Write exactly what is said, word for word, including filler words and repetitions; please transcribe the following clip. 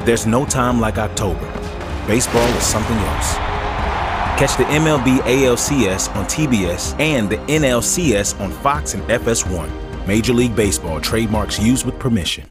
There's no time like October. Baseball is something else. Catch the M L B A L C S on T B S and the N L C S on Fox and F S one. Major League Baseball trademarks used with permission.